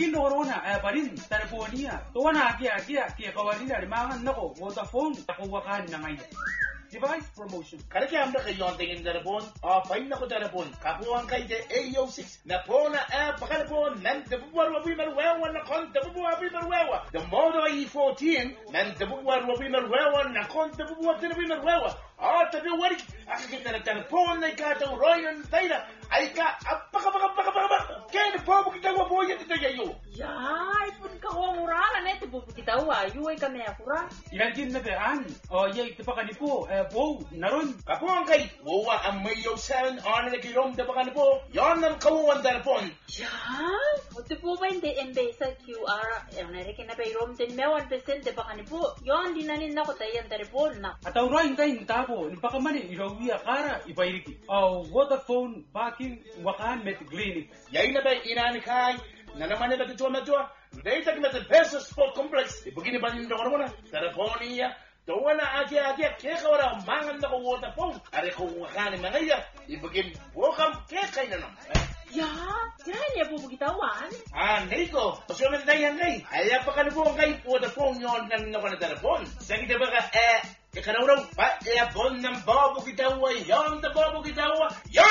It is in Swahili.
Bukil Lorona, Barin, Telefonia, Tona, Kia, Kawarina, Mangan, Noko, Vodafone, Tapawakan, Namai. Device promotion. Karaki amda kayon tingin telepon, fine na ko telepon. Kapuan kay de AO6 na po na pakalapon nan dabuwar wabi malwewa na kon dabuwar wabi malwewa. The Moto E14 nan dabuwar wabi malwewa na kon dabuwar wabi malwewa. Tabi wari akikita na telepon na ikata Royan Taylor. Ay ka apaka kaya po kita wa boya dito yayo. Ya, ipun ka wa murala na ito po kita wa. Yuay kami akura. Ilalgin na bean. Yay, tipakanipo. Wow, naron. Kapuan kay wawa ang mayo 7 on na kilom dabakan po. Yon ang kawuan telepon. Ya, ito po ba hindi embesa QR? Narikin na ba yung din mewan percent dabakan po. Yon, dinanin na ko tayo ang telepon na. At ang rain tayo ng tabo, nipakaman irawiya kara, ipairiki. Vodafone, baking, wakan, met clinic. Yay na ba inani kay? Na naman na dito na dito. Data na the best sport complex. Ibigin ba niyo ko na? Telefonia. Tawa na aja kaya wala mangan na ko Vodafone. Are ko wakan mga iya. Ibigin welcome kaya na naman. Ya, kaya niya po magitawan. Niko, pasyo man tayo ngay. Ay, pa ka na po ngay Vodafone yun na ko na telepon. Sige diba ka, ikanawaraw pa, bon ng babo kitawa, yon na babo kitawa, yon!